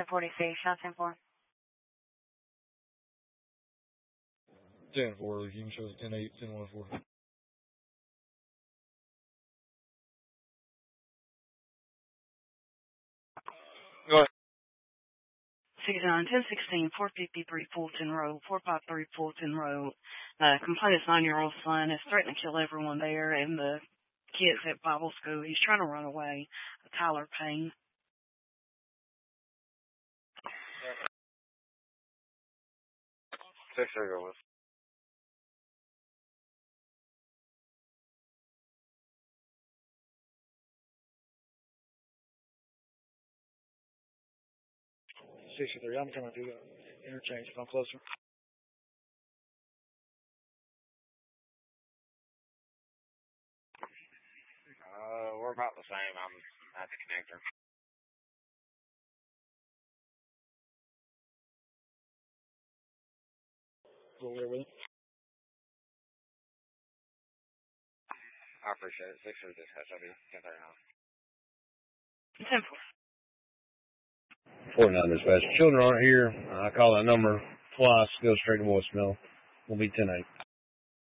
1046, shot 10-4. 10-4, you can show us 10-8, 10-1-4. Go ahead. 69, 1016, 453 Fulton Road, 453 Fulton Road. Complainant's 9-year-old son is threatening to kill everyone there and the kids at Bible school. He's trying to run away. Tyler Payne. Six, there go with. $63. I'm coming through the interchange if I'm closer. We're about the same. I'm at the connector. Go there with it. I appreciate it. 6 this SW. 10-4. 10-4. 49 dispatch. Children aren't here. I call that number twice. Go straight to voicemail. We'll be 10-8.